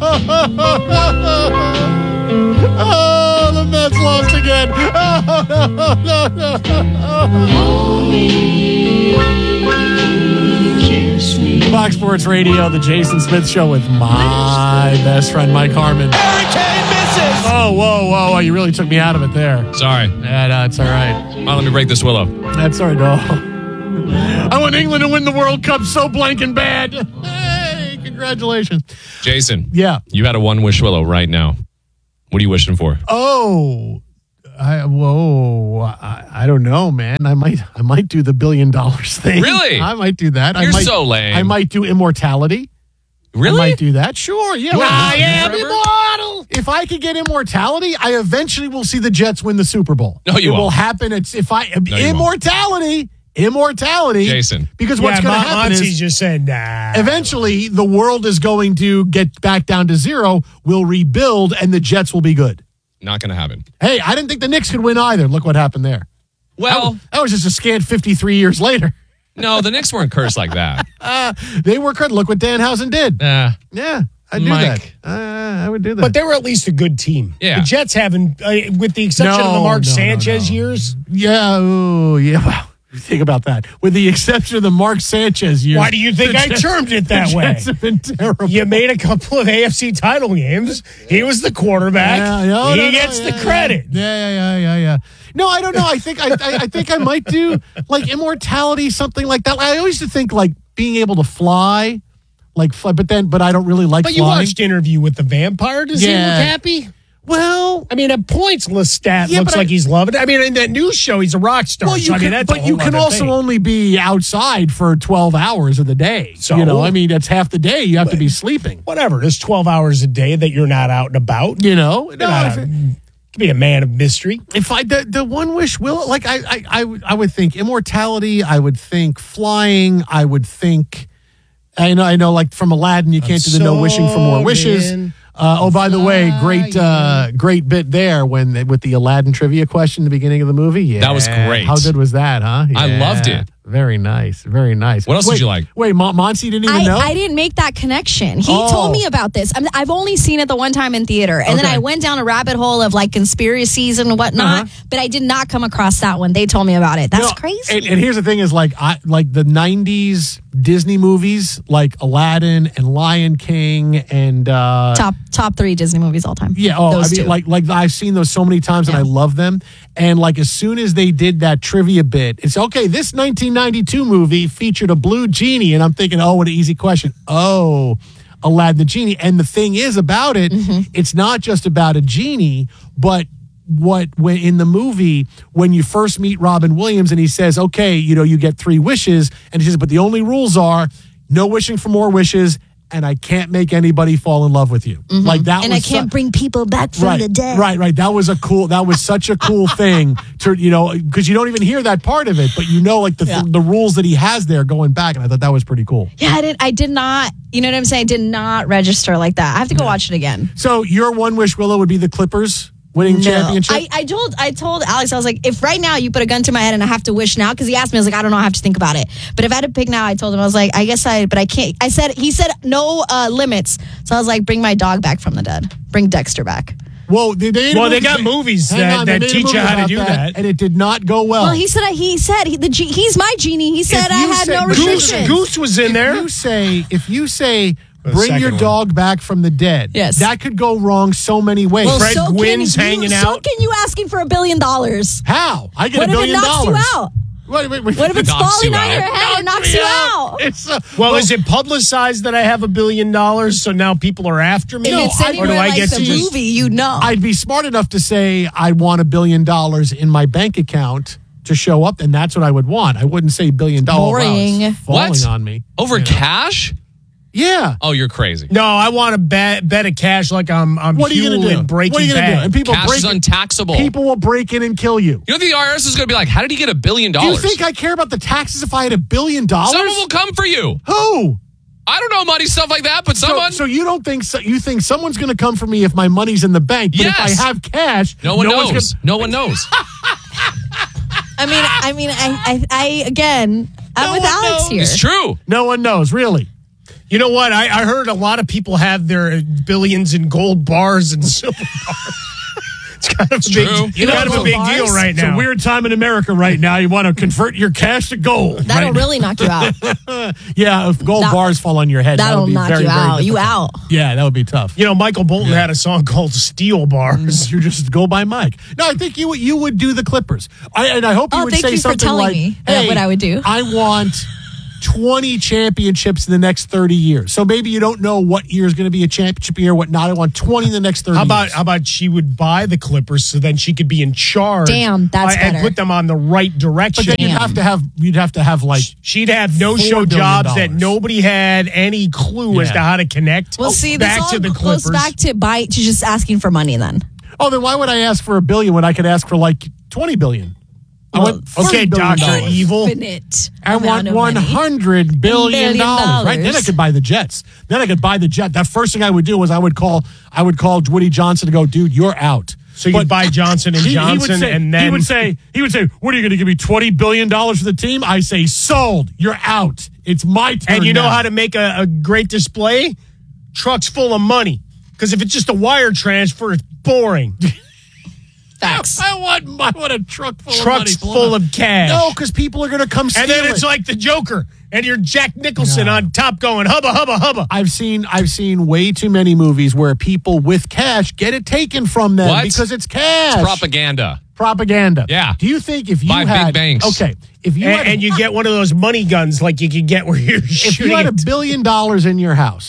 Oh, the Mets lost again. Fox Sports Radio, the Jason Smith Show with my best friend, Mike Harmon. Hurricane misses. Oh, whoa. You really took me out of it there. Sorry. Yeah, no, it's all right. Let me break this willow. That's all right, no. I want England to win the World Cup so blank and bad. Hey, congratulations. Jason. Yeah. You had a one-wish willow right now. What are you wishing for? Oh, I don't know, man. I might do the $1 billion thing. Really? I might do that. You're so lame. I might do immortality. Really? I might do that. Sure. Yeah. I am immortal. If I could get immortality, I eventually will see the Jets win the Super Bowl. No, you it won't. will happen. Immortality. Jason. Because what's going to happen is just said, nah. eventually the world is going to get back down to zero. We'll rebuild, and the Jets will be good. Not going to happen. Hey, I didn't think the Knicks could win either. Look what happened there. Well, that was just a scant 53 years later. no, the Knicks weren't cursed like that. They were cursed. Look what Danhausen did. Yeah, I'd do Mike. that. I would do that. But they were at least a good team. Yeah. The Jets haven't, with the exception of the Mark Sanchez years. Yeah, wow. Think about that. With the exception of the Mark Sanchez years. Why do you think I termed it that the way? Jets have been terrible. You made a couple of AFC title games. He was the quarterback. He gets the credit. Yeah. No, I don't know. I think I might do like immortality, something like that. I always used to think like being able to fly, but I don't really like. But flying. you watched Interview with the Vampire. Does he look happy? Well, I mean, a points-less stat looks like he's loving it. I mean, in that news show, he's a rock star. Well, you can also only be outside for 12 hours of the day. So, that's half the day. You have to be sleeping. Whatever. There's 12 hours a day that you're not out and about. Could be a man of mystery. If the one wish will, like I would think immortality. I would think flying. I would think. I know. Like from Aladdin, you can't do the no wishing for more wishes. By the way, great bit there with the Aladdin trivia question at the beginning of the movie. Yeah, that was great. How good was that, huh? Yeah. I loved it. Very nice. What else did you like? Wait, Monty didn't even know? I didn't make that connection. He told me about this. I've only seen it the one time in theater. And then I went down a rabbit hole of like conspiracies and whatnot, but I did not come across that one. They told me about it. That's crazy. And here's the thing is like the 90s Disney movies like Aladdin and Lion King and top 3 Disney movies all time. Yeah, like I've seen those so many times and I love them. And like as soon as they did that trivia bit, it's okay, this 1992 movie featured a blue genie, and I'm thinking, oh, what an easy question. Oh, Aladdin the genie. And the thing is about it, it's not just about a genie, but when in the movie when you first meet Robin Williams and he says, okay, you get 3 wishes, and he says, but the only rules are no wishing for more wishes, and I can't make anybody fall in love with you. Like that, and I can't bring people back from the dead. Right. That was such a cool thing to because you don't even hear that part of it, but like the rules that he has there going back, and I thought that was pretty cool. Yeah, I did not. You know what I'm saying? I did not register like that. I have to go watch it again. So your one wish, Willow, would be the Clippers winning championship? I told Alex, I was like, if right now you put a gun to my head and I have to wish now, because he asked me, I was like, I don't know, I have to think about it. But if I had to pick now, I told him, I was like, I can't. He said no limits. So I was like, bring my dog back from the dead. Bring Dexter back. Well, they got movies that teach you how to do that, and it did not go well. Well, he said he's my genie. He said I had no restrictions. Goose was in there. If you say bring your dog back from the dead. Yes. That could go wrong so many ways. Well, Fred Gwynn's hanging out. So can you asking for $1 billion? How? I get $1 billion. What if it knocks you out? Wait. What if it's falling on your head and knocks you out? Is it publicized that I have $1 billion, so now people are after me? If it's anywhere like the movie, you know. I'd be smart enough to say I want $1 billion in my bank account to show up, and that's what I would want. I wouldn't say $1 billion. Boring. Falling on me. Over cash? Yeah. Oh, you're crazy. No, I want to bet a cash like I'm what are you Huel gonna do? in Breaking What are you gonna Bad. do? And people cash is untaxable. People will break in and kill you. You know the IRS is going to be like, how did he get $1 billion? Do you think I care about the taxes if I had $1 billion? Someone will come for you. Who? I don't know money stuff like that, but someone. So you don't think you think someone's going to come for me if my money's in the bank? But if I have cash, no one knows. No one knows. I again, I'm with Alex here. It's true. No one knows, really. You know what? I heard a lot of people have their billions in gold bars and silver bars. It's kind of a big deal right now. It's a weird time in America right now. You want to convert your cash to gold. That'll really knock you out. Yeah, if gold bars fall on your head, that'll knock you out. You out. Yeah, that would be tough. You know, Michael Bolton had a song called Steel Bars. You just go by Mike. No, I think you would do the Clippers. And I hope you would say something like, me hey, what I would do. I want 20 championships in the next 30 years. So maybe you don't know what year is going to be a championship year, what not. I want 20 in the next 30 years. How about she would buy the Clippers so then she could be in charge? Damn, that's better. And put them on the right direction. But then you'd have to have like she'd have no-show jobs that nobody had any clue as to how to connect. Well, see, back this all to the Clippers. goes back to just asking for money then. Oh, then why would I ask for $1 billion when I could ask for like 20 billion? Okay, Dr. Evil. I want $100 billion, right? Then I could buy the Jets. That first thing I would do was I would call Woody Johnson to go, dude, you're out. So you'd buy Johnson and Johnson, and then he would say, what are you going to give me, $20 billion for the team? I say, sold. You're out. It's my turn. And you know how to make a great display? Trucks full of money. Because if it's just a wire transfer, it's boring. Facts. I want a truck full of money. Trucks full of cash. No, because people are going to come steal it. And then it's like the Joker, and you're Jack Nicholson on top going, hubba, hubba, hubba. I've seen way too many movies where people with cash get it taken from them because it's cash. It's propaganda. Yeah. Do you think if you had big banks? Okay, if you and you get one of those money guns like you could get where you're shooting. If you had $1 billion in your house,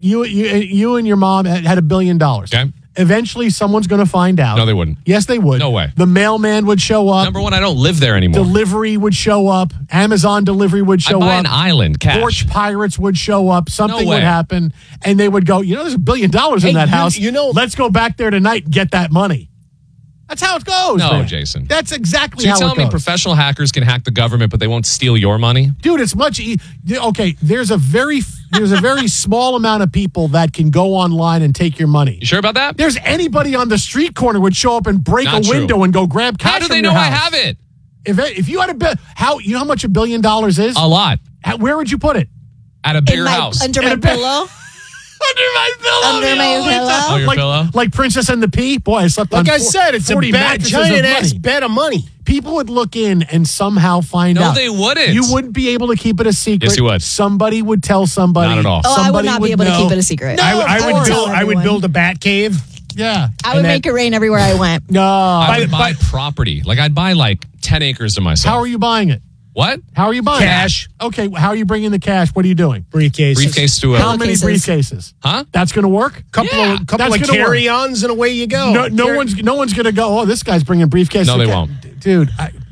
you and your mom had $1 billion. Okay. Eventually, someone's going to find out. No, they wouldn't. Yes, they would. No way. The mailman would show up. Number one, I don't live there anymore. Delivery would show up. Amazon delivery would show I'd buy up. an island, cash. Porch pirates would show up. Something way. would happen. And they would go, there's $1 billion in that house. Let's go back there tonight and get that money. That's how it goes. No, man. Jason. That's exactly how it goes. So you're telling me professional hackers can hack the government, but they won't steal your money? Dude, it's much okay, there's a very small amount of people that can go online and take your money. You sure about that? There's anybody on the street corner would show up and break a window and go grab cash. How do from they your know house. I have it? If you had you know how much $1 billion is? A lot. Where would you put it? At a bigger house. Under my pillow. Under my pillow. Under my pillow. Oh, your pillow? Like Princess and the Pea? Boy, I slept on I said, it's a giant-ass bed of money. People would look in and somehow find out. No, they wouldn't. You wouldn't be able to keep it a secret. Yes, you would. Somebody would tell somebody. Not at all. Oh, I would not be able to keep it a secret. No, I would build a bat cave. Yeah. I would make it rain everywhere I went. No. I would buy property. Like, I'd buy like 10 acres to myself. How are you buying it? What? How are you buying cash? It? Okay, how are you bringing the cash? What are you doing? Briefcase to a... How many briefcases? Huh? That's going to work? Couple of carry-ons and away you go. No one's going to go, this guy's bringing briefcases. No, they won't. Dude,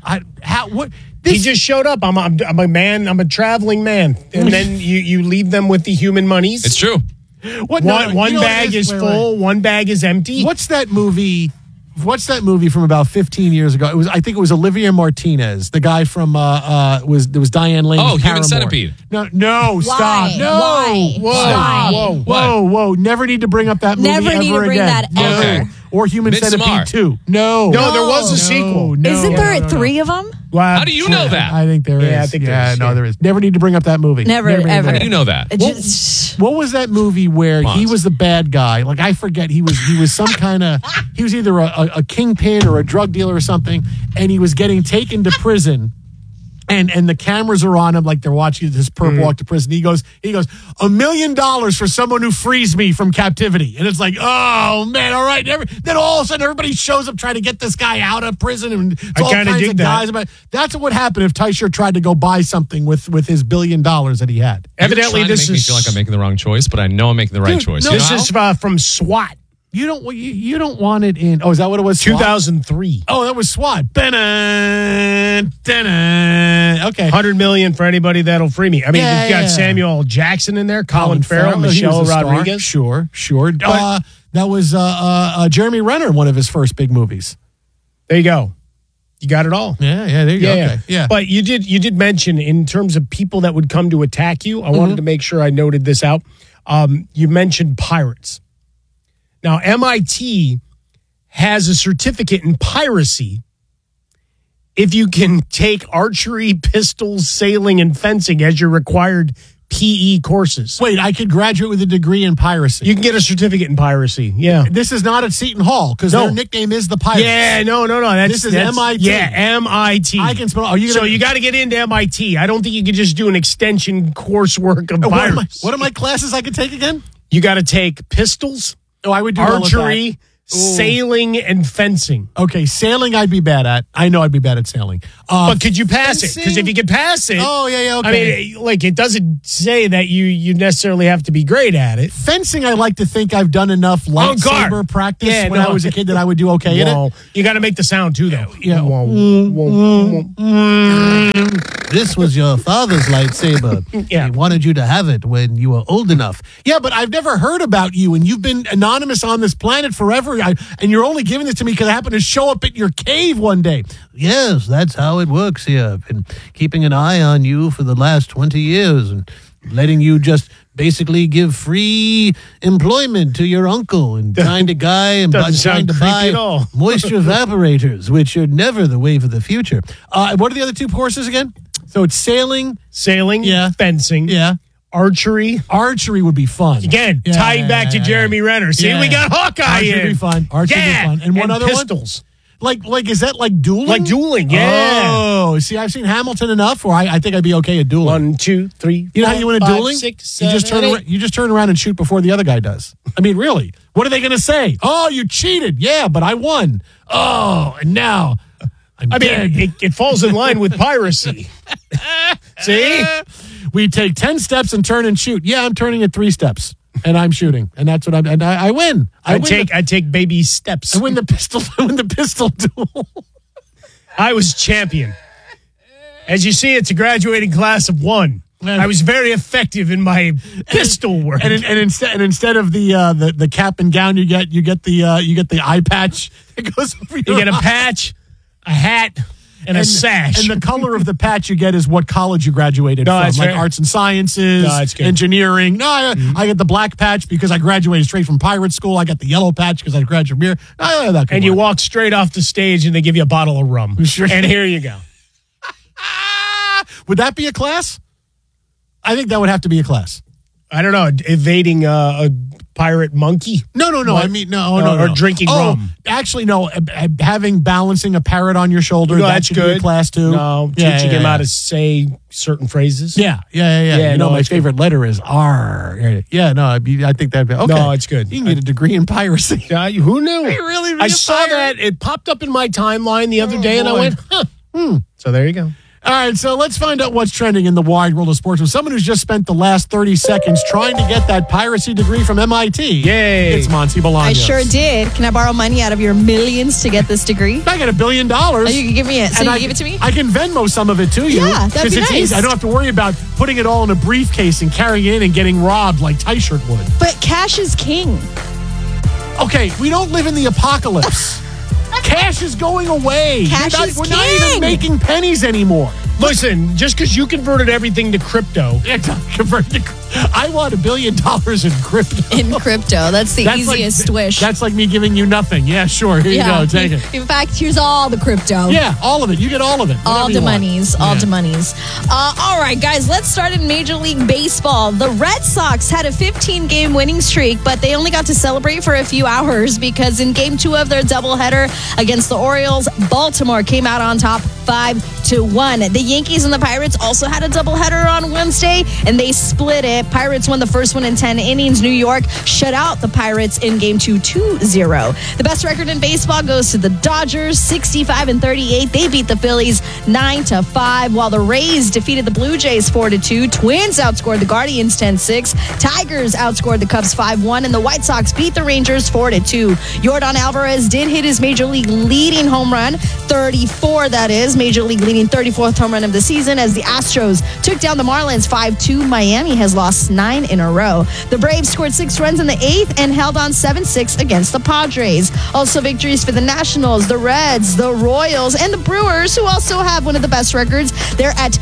he just showed up. I'm a man. I'm a traveling man. And then you leave them with the human monies. It's true. One bag is full. One bag is empty. What's that movie from about 15 years ago? I think it was Olivia Martinez, the guy from was Diane Lane's Human Paramore. Centipede. No, stop. No. Why? Whoa. Never need to bring up that movie Never need to bring again. that ever. Okay. Or Human Centipede 2. No, there was a sequel. Isn't there 3 of them? How do you know that? I think there is. I think there is. There is. Never need to bring up that movie. Never ever. How do you know that? What was that movie where he was the bad guy? Like, I forget. He was some kind of, he was either a kingpin or a drug dealer or something, and he was getting taken to prison. And the cameras are on him, like they're watching this perp walk to prison. He goes, $1 million for someone who frees me from captivity. And it's like, oh man, all right. Then all of a sudden, everybody shows up trying to get this guy out of prison, and it's all kinds of guys. That's what would happen if Teicher tried to go buy something with his $1 billion that he had. Evidently, this is. Me feel like I'm making the wrong choice, but I know I'm making the right choice. No, this is from SWAT. You don't want it in. Oh, is that what it was? 2003. Oh, that was SWAT. Okay. $100 million for anybody that'll free me. I mean, you've got Samuel L. Jackson in there, Colin Farrell, Michelle Rodriguez. Sure. That was Jeremy Renner, one of his first big movies. There you go. You got it all. Yeah, there you go. Okay. Yeah. But you did mention in terms of people that would come to attack you. I wanted to make sure I noted this out. You mentioned pirates. Now, MIT has a certificate in piracy if you can take archery, pistols, sailing, and fencing as your required PE courses. Wait, I could graduate with a degree in piracy. You can get a certificate in piracy. Yeah. This is not at Seton Hall because No. their nickname is the Pirates. Yeah, no. This is MIT. Yeah, MIT. I can spell. So you got to get into MIT. I don't think you can just do an extension coursework of What pirates. are my classes I could take again? You got to take pistols, Oh, I would do all of that. archery, sailing, and fencing. Okay, sailing I'd be bad at. I know I'd be bad at sailing. But could you pass it? fencing? Because if you can pass it, Oh, yeah, okay. I mean, like it doesn't say that you necessarily have to be great at it. Fencing, I like to think I've done enough lightsaber guard. practice Yeah, when no. I was a kid that I would do okay in it. Whoa. You got to make the sound too, though. Yeah. Whoa. This was your father's lightsaber. Yeah. He wanted you to have it when you were old enough. Yeah, but I've never heard about you, and you've been anonymous on this planet forever, and you're only giving this to me because I happened to show up at your cave one day. Yes, that's how it works here. I've been keeping an eye on you for the last 20 years and letting you just basically give free employment to your uncle and kind of guy and Doesn't trying sound to creepy buy at all. moisture evaporators, which are never the wave of the future. What are the other two courses again? So it's sailing. Sailing, Yeah. fencing, Yeah. archery. Archery would be fun. Again, Yeah, tying back to yeah. Jeremy Renner. See, Yeah. we got Hawkeye Archery in. would be fun. Archery would be Yeah. fun. And one other one? pistols. Like is that like dueling? Like dueling, yeah. Oh, see, I've seen Hamilton enough where I think I'd be okay at dueling. 1, 2, 3. You know how you win a 5, dueling? 6, you just 7, turn 8. around, you just turn around and shoot before the other guy does. I mean, really? What are they going to say? Oh, you cheated. Yeah, but I won. Oh, and now I'm dead. It falls in line with piracy. See? We take 10 steps and turn and shoot. Yeah, I'm turning at 3 steps. And I'm shooting, and that's what I win. I take baby steps. I win the pistol. I win the pistol duel. I was champion. As you see, it's a graduating class of 1. I was very effective in my pistol work. And instead of the cap and gown, you get the eye patch. It goes over your you get a eye. patch, a hat, and a sash. And the color of the patch you get is what college you graduated from, that's like fair. arts and sciences, That's good. engineering. No, I get the black patch because I graduated straight from pirate school. I got the yellow patch because I graduated from here. No, that could and you work. walk straight off the stage and they give you a bottle of rum. Sure. And here you go. Would that be a class? I think that would have to be a class. I don't know, evading a pirate monkey. No. What? I mean, no. Or drinking rum. Actually, no. Balancing a parrot on your shoulder. No, that that's should be a good. class too. No, Yeah, teaching yeah, him yeah. how to say certain phrases. Yeah. Yeah, You know, no, my it's good. favorite letter is R. Yeah, no, I think that'd be okay. No, it's good. You can get a degree in piracy. Who knew? You really I be a saw pirate? that. It popped up in my timeline the other day, and I boy. went, huh. So there you go. All right, so let's find out what's trending in the wide world of sports with someone who's just spent the last 30 seconds trying to get that piracy degree from MIT. Yay. It's Monty Bolaños. I sure did. Can I borrow money out of your millions to get this degree? I got $1 billion. Oh, you can give me it. So And you I can give it to me? I can Venmo some of it to you. Yeah, that'd 'cause be it's nice. easy. I don't have to worry about putting it all in a briefcase and carrying it in and getting robbed like Tyshirt would. But cash is king. Okay, we don't live in the apocalypse. Cash is going away. Cash is we're not king. even making pennies anymore. Listen, just because you converted everything to crypto, I want $1 billion in crypto. In crypto. That's the easiest wish. That's like me giving you nothing. Yeah, sure. Here you go. Take it. In fact, here's all the crypto. Yeah, all of it. You get all of it. All Whatever the you want. monies. All the monies. All right, guys, let's start in Major League Baseball. The Red Sox had a 15-game winning streak, but they only got to celebrate for a few hours because in Game 2 of their doubleheader against the Orioles, Baltimore came out on top 5-1. The Yankees and the Pirates also had a doubleheader on Wednesday, and they split it. Pirates won the first one in 10 innings. New York shut out the Pirates in Game 2 2-0. The best record in baseball goes to the Dodgers, 65-38. They beat the Phillies 9-5, while the Rays defeated the Blue Jays 4-2. Twins outscored the Guardians 10-6. Tigers outscored the Cubs 5-1, and the White Sox beat the Rangers 4-2. Yordan Alvarez did hit his Major League leading home run, 34 that is, Major League leading 34th home run of the season as the Astros took down the Marlins 5-2. Miami has lost 9 in a row. The Braves scored 6 runs in the 8th and held on 7-6 against the Padres. Also victories for the Nationals, the Reds, the Royals, and the Brewers, who also have one of the best records. They're at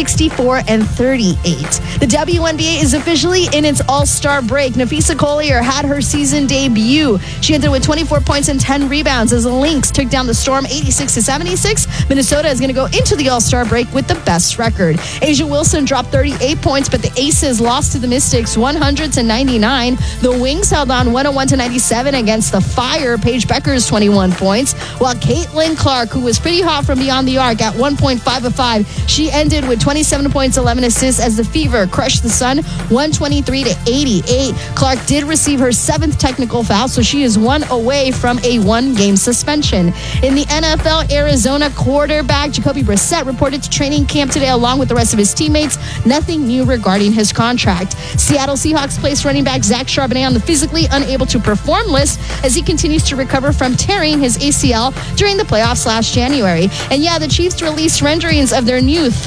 64-38. The WNBA is officially in its all-star break. Nafisa Collier had her season debut. She ended with 24 points and 10 rebounds as the Lynx took down the Storm 86-76. Minnesota is going to go into into the All-Star break with the best record. Asia Wilson dropped 38 points, but the Aces lost to the Mystics 100-99. The Wings held on 101-97 against the Fire. Paige Becker's 21 points, while Caitlin Clark, who was pretty hot from beyond the arc at 1.5 of 5, she ended with 27 points, 11 assists as the Fever crushed the Sun 123-88. Clark did receive her 7th technical foul, so she is one away from a 1-game suspension. In the NFL, Arizona quarterback Jacoby Brissett reported to training camp today along with the rest of his teammates. Nothing new regarding his contract. Seattle Seahawks placed running back Zach Charbonnet on the physically unable to perform list as he continues to recover from tearing his ACL during the playoffs last January. And yeah, the Chiefs released renderings of their new